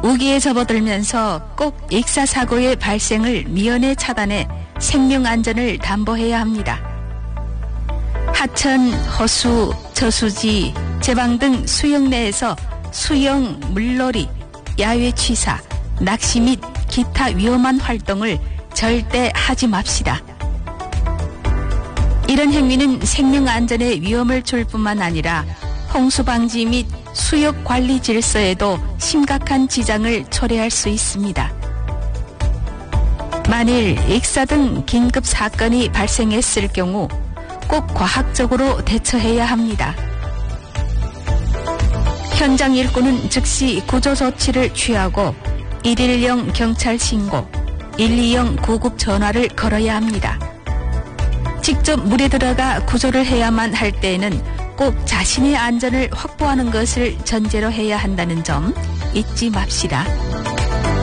우기에 접어들면서 꼭 익사사고의 발생을 미연에 차단해 생명 안전을 담보해야 합니다. 하천, 호수, 저수지, 제방 등 수영 내에서 수영, 물놀이, 야외 취사, 낚시 및 기타 위험한 활동을 절대 하지 맙시다. 이런 행위는 생명 안전에 위험을 줄 뿐만 아니라 홍수 방지 및 수욕 관리 질서에도 심각한 지장을 초래할 수 있습니다. 만일 익사 등 긴급 사건이 발생했을 경우 꼭 과학적으로 대처해야 합니다. 현장 일꾼은 즉시 구조 조치를 취하고 110 경찰 신고, 120 구급 전화를 걸어야 합니다. 직접 물에 들어가 구조를 해야만 할 때에는 꼭 자신의 안전을 확보하는 것을 전제로 해야 한다는 점 잊지 맙시다.